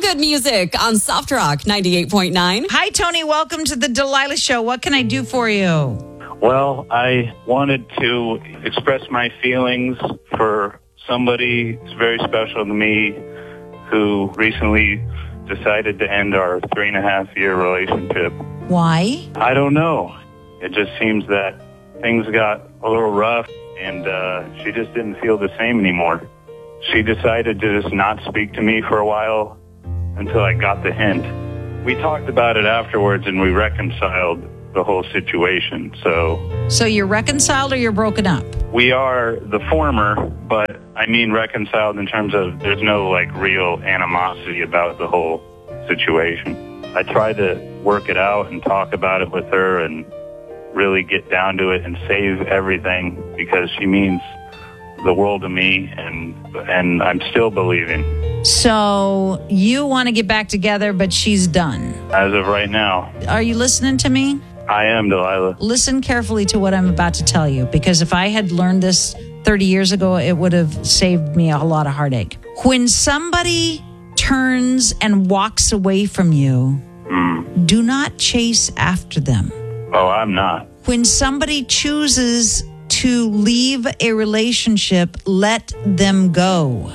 good music on Soft Rock 98.9. Hi, Tony. Welcome to the Delilah Show. What can I do for you? Well, I wanted to express my feelings for somebody who's very special to me who recently decided to end our 3.5-year relationship. Why? I don't know. It just seems that things got a little rough and she just didn't feel the same anymore. She decided to just not speak to me for a while until I got the hint. We talked about it afterwards and we reconciled the whole situation. So you're reconciled or you're broken up? We are the former, but I mean reconciled in terms of there's no real animosity about the whole situation. I tried to work it out and talk about it with her and really get down to it and save everything because she means the world to me and I'm still believing. So you want to get back together, but she's done. As of right now. Are you listening to me? I am, Delilah. Listen carefully to what I'm about to tell you, because if I had learned this 30 years ago, it would have saved me a lot of heartache. When somebody turns and walks away from you, do not chase after them. Oh, I'm not. When somebody chooses to leave a relationship, let them go.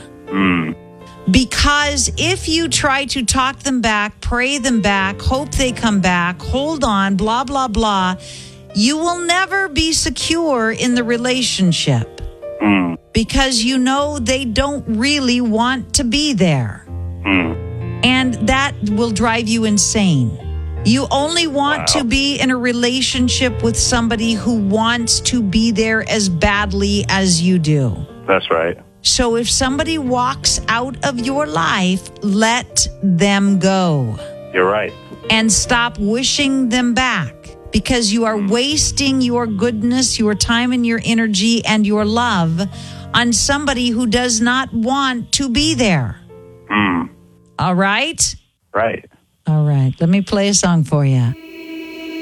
Because if you try to talk them back, pray them back, hope they come back, hold on, blah, blah, blah, you will never be secure in the relationship. Because you know they don't really want to be there. And that will drive you insane. You only want to be in a relationship with somebody who wants to be there as badly as you do. That's right. So if somebody walks out of your life, let them go. You're right. And stop wishing them back, because you are wasting your goodness, your time and your energy and your love on somebody who does not want to be there. All right? Right. All right. Let me play a song for you.